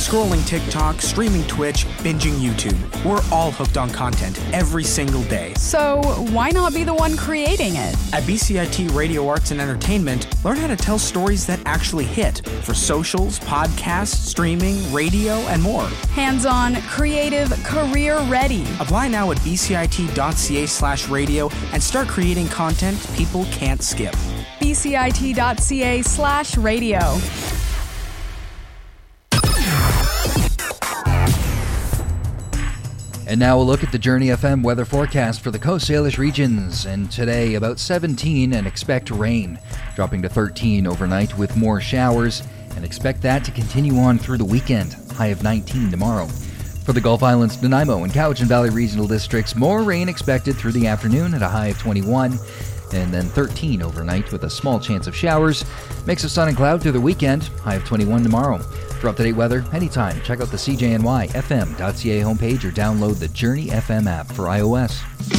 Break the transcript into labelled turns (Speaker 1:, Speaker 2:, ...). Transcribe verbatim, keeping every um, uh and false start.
Speaker 1: Scrolling TikTok, streaming Twitch, binging YouTube. We're all hooked on content every single day.
Speaker 2: So why not be the one creating it?
Speaker 1: At B C I T Radio Arts and Entertainment, learn how to tell stories that actually hit for socials, podcasts, streaming, radio, and more.
Speaker 2: Hands-on, creative, career-ready.
Speaker 1: Apply now at bcit.ca slash radio and start creating content people can't skip.
Speaker 2: bcit.ca slash radio.
Speaker 3: And now a look at the Journey F M weather forecast for the Coast Salish regions. And today, about seventeen and expect rain, dropping to thirteen overnight with more showers. And expect that to continue on through the weekend, high of nineteen tomorrow. For the Gulf Islands, Nanaimo, and Cowichan Valley regional districts, more rain expected through the afternoon at a high of twenty-one. And then thirteen overnight with a small chance of showers. Mix of sun and cloud through the weekend, high of twenty-one tomorrow. For up-to-date weather, anytime, check out the C J N Y F M dot C A homepage or download the Journey F M app for iOS.